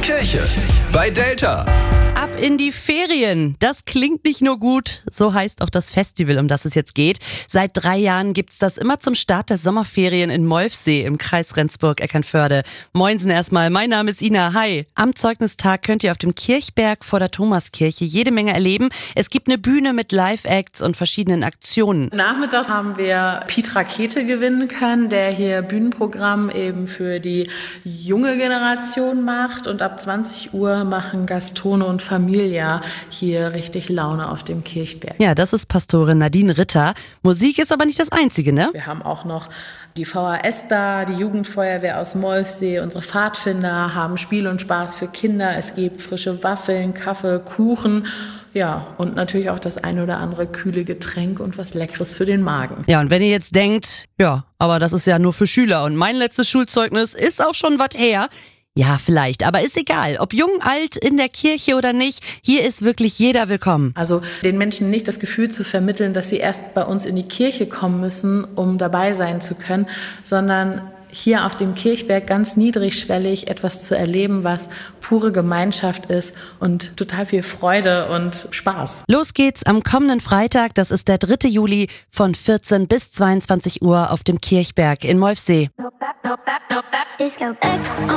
Kirche bei Delta. Ab in die Ferien. Das klingt nicht nur gut, so heißt auch das Festival, um das es jetzt geht. Seit 3 Jahren gibt's das immer zum Start der Sommerferien in Molfsee im Kreis Rendsburg-Eckernförde. Moinsen erstmal, mein Name ist Ina, hi. Am Zeugnistag könnt ihr auf dem Kirchberg vor der Thomaskirche jede Menge erleben. Es gibt eine Bühne mit Live-Acts und verschiedenen Aktionen. Nachmittags haben wir Piet Rakete gewinnen können, der hier Bühnenprogramm eben für die junge Generation macht. Und ab 20 Uhr machen Gastone und Familia hier richtig Laune auf dem Kirchberg. Ja, das ist Pastorin Nadine Ritter. Musik ist aber nicht das Einzige, ne? Wir haben auch noch die VHS da, die Jugendfeuerwehr aus Molfsee, unsere Pfadfinder haben Spiel und Spaß für Kinder. Es gibt frische Waffeln, Kaffee, Kuchen. Ja, und natürlich auch das ein oder andere kühle Getränk und was Leckeres für den Magen. Ja, und wenn ihr jetzt denkt, ja, aber das ist ja nur für Schüler und mein letztes Schulzeugnis ist auch schon was her. Ja, vielleicht, aber ist egal, ob jung, alt, in der Kirche oder nicht, hier ist wirklich jeder willkommen. Also den Menschen nicht das Gefühl zu vermitteln, dass sie erst bei uns in die Kirche kommen müssen, um dabei sein zu können, sondern hier auf dem Kirchberg ganz niedrigschwellig etwas zu erleben, was pure Gemeinschaft ist und total viel Freude und Spaß. Los geht's am kommenden Freitag, das ist der 3. Juli von 14 bis 22 Uhr auf dem Kirchberg in Molfsee. Disco X